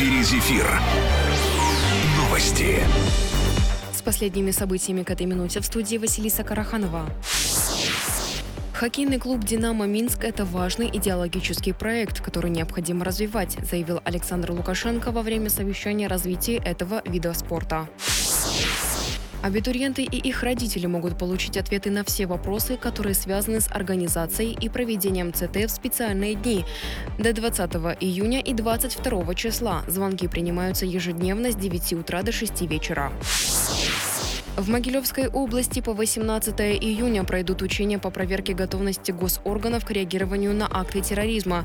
эфире «Зефир». Новости. С последними событиями к этой минуте в студии Василиса Караханова. Хоккейный клуб «Динамо Минск» – это важный идеологический проект, который необходимо развивать, заявил Александр Лукашенко во время совещания о развитии этого вида спорта. Абитуриенты и их родители могут получить ответы на все вопросы, которые связаны с организацией и проведением ЦТ в специальные дни до 20 июня и 22 числа. Звонки принимаются ежедневно с 9 утра до 6 вечера. В Могилевской области по 18 июня пройдут учения по проверке готовности госорганов к реагированию на акты терроризма.